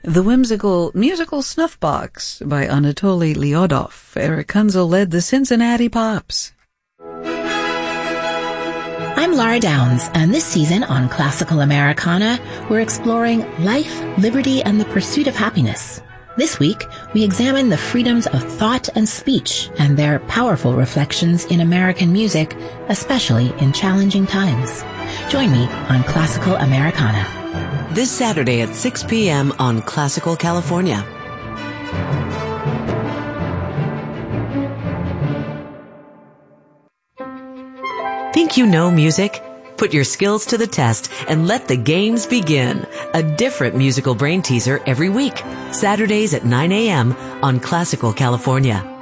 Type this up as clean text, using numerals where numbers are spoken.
The whimsical musical snuff box by Anatoly Lyodov. Eric Kunzel led the Cincinnati Pops. I'm Laura Downs, and this season on Classical Americana, we're exploring life, liberty, and the pursuit of happiness. This week, we examine the freedoms of thought and speech and their powerful reflections in American music, especially in challenging times. Join me on Classical Americana. This Saturday at 6 p.m. on Classical California. Think you know music? Put your skills to the test and let the games begin. A different musical brain teaser every week. Saturdays at 9 a.m. on Classical California.